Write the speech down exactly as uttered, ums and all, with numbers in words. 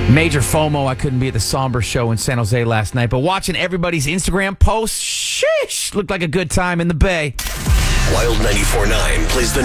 Major FOMO. I couldn't be at the Somber show in San Jose last night, but watching everybody's Instagram posts, sheesh, looked like a good time in the Bay. Wild ninety-four point nine plays the